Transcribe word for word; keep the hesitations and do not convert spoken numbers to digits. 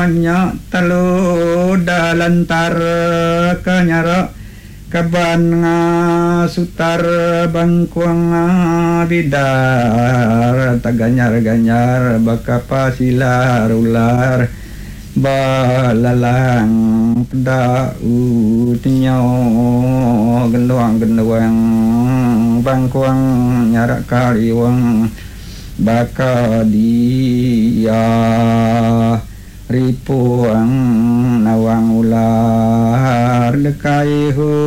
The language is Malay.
nya telu dalantar kanyara kaban ngasutar bangkuang bidar taganyar-ganyar baka pasilar ular balalang pedau tinyo genduang-genduang bangkuang nyarak kaliwang baka dia ripuang nawang ular dekai hu